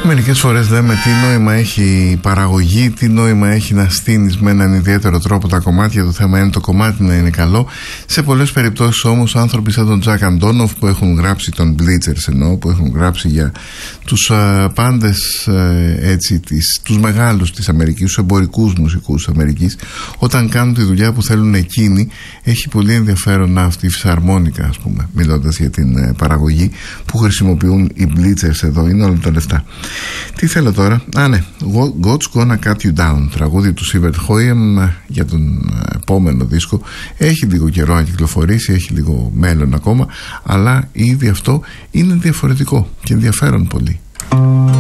Μερικές φορές λέμε τι νόημα έχει η παραγωγή, τι νόημα έχει να στείνεις με έναν ιδιαίτερο τρόπο τα κομμάτια. Το θέμα είναι το κομμάτι να είναι καλό. Σε πολλές περιπτώσεις όμως άνθρωποι σαν τον Τζακ Αντόνοφ που έχουν γράψει, τον Bleachers εννοώ, που έχουν γράψει για τους πάντες έτσι, τους μεγάλους της Αμερικής, τους εμπορικούς μουσικούς της Αμερικής, όταν κάνουν τη δουλειά που θέλουν εκείνοι, έχει πολύ ενδιαφέρον αυτή η φυσαρμόνικα, ας πούμε, μιλώντας για την παραγωγή που χρησιμοποιούν οι Bleachers εδώ, είναι όλα τα λεφτά. Τι θέλω τώρα? Ναι, God's Gonna Cut You Down, τραγούδι του Sievert Hoyem για τον επόμενο δίσκο. Έχει λίγο καιρό να κυκλοφορήσει, έχει λίγο μέλλον ακόμα, αλλά ήδη αυτό είναι διαφορετικό και ενδιαφέρον πολύ.